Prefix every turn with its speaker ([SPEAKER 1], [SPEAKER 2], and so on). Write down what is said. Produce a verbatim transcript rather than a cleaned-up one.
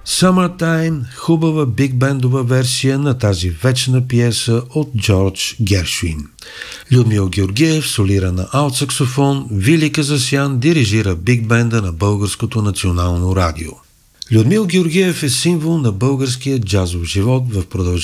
[SPEAKER 1] Summertime – хубава биг-бендова версия на тази вечна пиеса от Джордж Гершвин. Людмил Георгиев солира на алт-саксофон, Вили Казасян дирижира биг-бенда на Българското национално радио. Людмил Георгиев е символ на българския джазов живот в продължение